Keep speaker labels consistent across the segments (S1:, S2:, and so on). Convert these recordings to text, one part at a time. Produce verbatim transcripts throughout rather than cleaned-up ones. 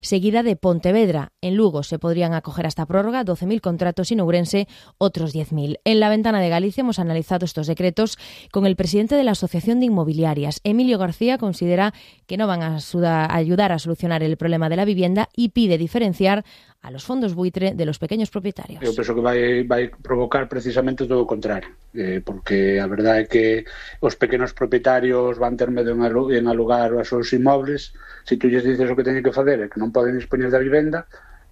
S1: seguida de Pontevedra. En Lugo se podrían acoger a esta prórroga doce mil contratos y en Ourense otros diez mil. En la Ventana de Galicia hemos analizado estos decretos con el presidente de la Asociación de Inmobiliarias. Emilio García considera que no van a ayudar a solucionar el problema de la vivienda y pide diferenciar a los fondos buitre de los pequeños propietarios.
S2: Eu penso que vai, vai provocar precisamente todo o contrario, eh, porque a verdade é que os pequenos propietarios van ter medo en, alu en alugar os seus inmobles. Se tú lles dices o que teñen que facer é que non poden dispoñer da vivenda,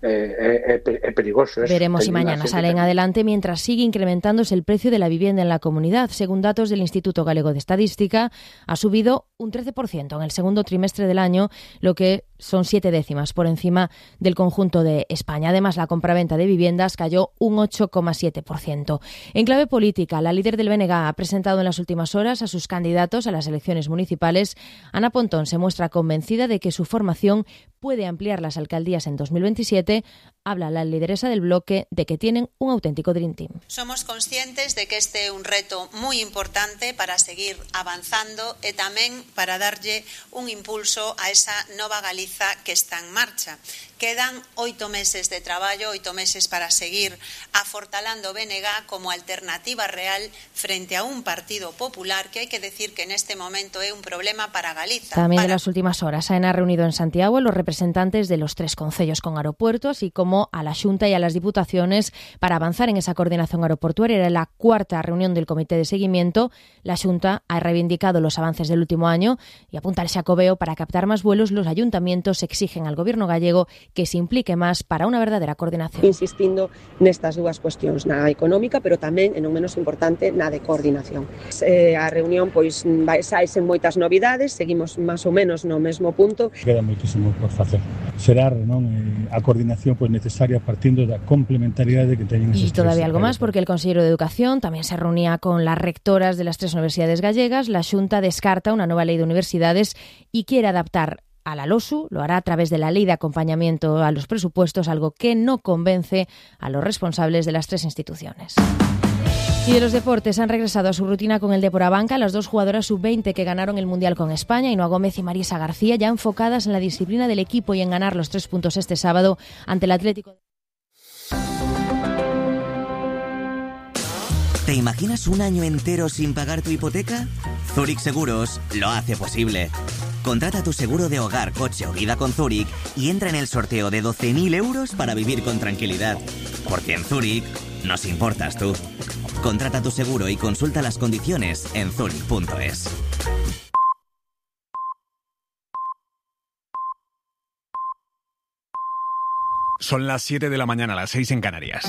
S2: Eh, es, es peligroso. Eso.
S1: Veremos si mañana salen adelante mientras sigue incrementándose el precio de la vivienda en la comunidad. Según datos del Instituto Galego de Estadística, ha subido un trece por ciento en el segundo trimestre del año, lo que son siete décimas por encima del conjunto de España. Además, la compraventa de viviendas cayó un ocho coma siete por ciento. En clave política, la líder del B N G ha presentado en las últimas horas a sus candidatos a las elecciones municipales. Ana Pontón se muestra convencida de que su formación puede ampliar las alcaldías en dos mil veintisiete. Habla la lideresa del bloque de que tienen un auténtico Dream Team.
S3: Somos conscientes de que este é un reto moi importante para seguir avanzando e tamén para darlle un impulso a esa nova Galiza que está en marcha. Quedan oito meses de traballo, oito meses para seguir afortalando B N G como alternativa real frente a un partido popular que hai que decir que en este momento é un problema para Galiza.
S1: También
S3: para...
S1: de las últimas horas, AENA ha reunido en Santiago a los representantes de los tres concellos con aeropuertos, así como a la Xunta y a las diputaciones para avanzar en esa coordinación aeroportuaria. Era la cuarta reunión del Comité de Seguimiento. La Xunta ha reivindicado los avances del último año y apunta al Xacobeo para captar más vuelos. Los ayuntamientos exigen al Gobierno gallego que se implique máis para unha verdadeira coordinación.
S4: Insistindo nestas dúas cuestións, na económica, pero tamén, e non menos importante, na de coordinación. Eh, a reunión, pois, vai saísen moitas novidades, seguimos máis ou menos no mesmo punto.
S5: Queda moitísimo por facer. Será, non, a coordinación pois, necesaria partindo da complementariedade que teñen
S1: Y
S5: esos
S1: todavía
S5: tres.
S1: algo más, porque el consejero de Educación también se reunía con las rectoras de las tres universidades gallegas. La Xunta descarta una nueva ley de universidades y quiere adaptar a la LOSU, lo hará a través de la ley de acompañamiento a los presupuestos, algo que no convence a los responsables de las tres instituciones. Y de los deportes, han regresado a su rutina con el Depor-Abanca las dos jugadoras sub veinte que ganaron el Mundial con España, Ainhoa Gómez y Marisa García, ya enfocadas en la disciplina del equipo y en ganar los tres puntos este sábado ante el Atlético.
S6: ¿Te imaginas un año entero sin pagar tu hipoteca? Zurich Seguros lo hace posible. Contrata tu seguro de hogar, coche o vida con Zurich y entra en el sorteo de doce mil euros para vivir con tranquilidad. Porque en Zurich nos importas tú. Contrata tu seguro y consulta las condiciones en zurich punto es.
S7: Son las siete de la mañana, las seis en Canarias.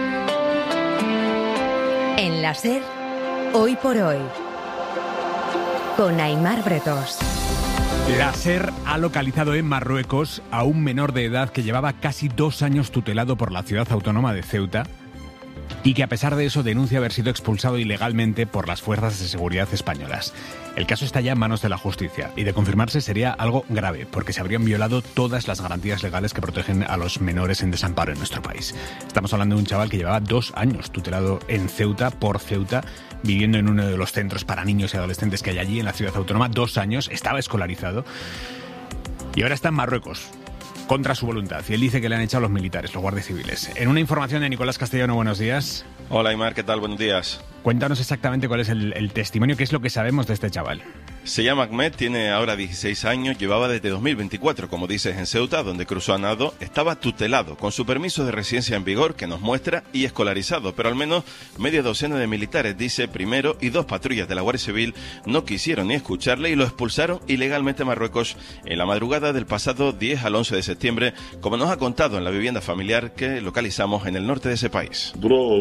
S8: En la SER, hoy por hoy, con Aimar Bretos.
S7: La SER ha localizado en Marruecos a un menor de edad que llevaba casi dos años tutelado por la ciudad autónoma de Ceuta y que a pesar de eso denuncia haber sido expulsado ilegalmente por las fuerzas de seguridad españolas. El caso está ya en manos de la justicia y de confirmarse sería algo grave porque se habrían violado todas las garantías legales que protegen a los menores en desamparo en nuestro país. Estamos hablando de un chaval que llevaba dos años tutelado en Ceuta, por Ceuta, viviendo en uno de los centros para niños y adolescentes que hay allí en la ciudad autónoma. Dos años, estaba escolarizado y ahora está en Marruecos, contra su voluntad. Y él dice que le han echado los militares, los guardias civiles. En una información de Nicolás Castellano, buenos días.
S9: Hola, Aimar, ¿qué tal? Buenos días.
S7: Cuéntanos exactamente cuál es el, el testimonio, qué es lo que sabemos de este chaval.
S9: Se llama Ahmed, tiene ahora dieciséis años, llevaba desde dos mil veinticuatro, como dices, en Ceuta, donde cruzó a nado, estaba tutelado, con su permiso de residencia en vigor, que nos muestra, y escolarizado, pero al menos media docena de militares, dice, primero, y dos patrullas de la Guardia Civil no quisieron ni escucharle y lo expulsaron ilegalmente a Marruecos en la madrugada del pasado diez al once de septiembre, como nos ha contado en la vivienda familiar que localizamos en el norte de ese país.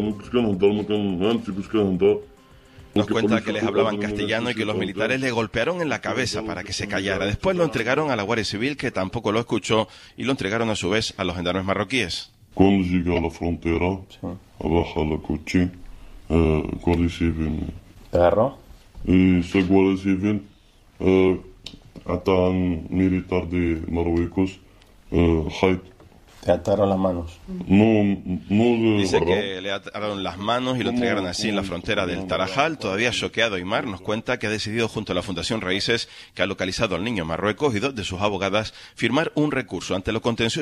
S9: Nos cuenta que les hablaban castellano y que los militares le golpearon en la cabeza para que se callara. Después lo entregaron a la Guardia Civil, que tampoco lo escuchó, y lo entregaron a su vez a los gendarmes marroquíes.
S10: Cuando llegué a la frontera, abajo la coche, eh, Guardia Civil.
S9: ¿Te agarró?
S10: Y ese Guardia Civil, eh, hasta un militar de Marruecos, eh, Haid,
S11: Te ataron las manos.
S10: No, no de
S9: Dice
S10: verdad.
S9: que le ataron las manos y lo entregaron así en la frontera del Tarajal. Todavía choqueado, Aimar nos cuenta que ha decidido junto a la Fundación Raíces, que ha localizado al niño en Marruecos, y dos de sus abogadas, firmar un recurso ante lo contencioso